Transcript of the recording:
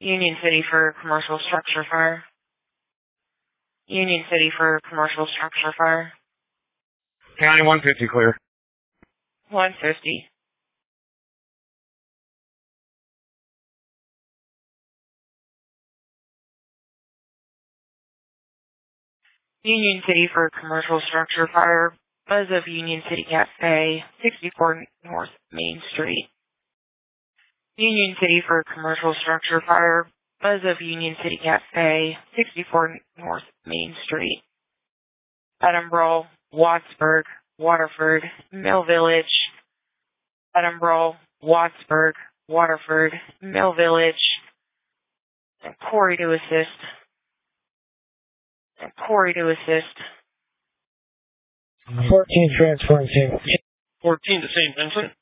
Union City for commercial structure fire. Union City for commercial structure fire. County 150 clear. 150. Union City for commercial structure fire. Buzz of Union City Cafe, 64 North Main Street. Union City for commercial structure fire. Buzz of Union City Cafe, 64 North Main Street. Edinburgh, Wattsburg, Waterford, Mill Village. Edinburgh, Wattsburg, Waterford, Mill Village. And Corey to assist. 14 transferring to 14 to St. Vincent.